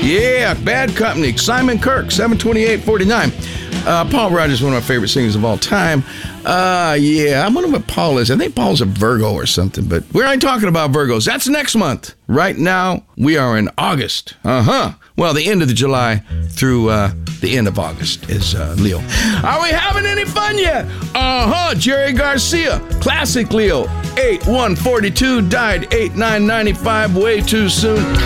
Yeah, Bad Company. Simon Kirke, 7/28/49. Paul Rogers, one of my favorite singers of all time. Yeah, I wonder what Paul is. I think Paul's a Virgo or something, but we ain't talking about Virgos. That's next month. Right now, we are in August. Well, the end of the July through the end of August is Leo. Are we having any fun yet? Jerry Garcia, classic Leo, 8/1/42, died 8/9/95, way too soon.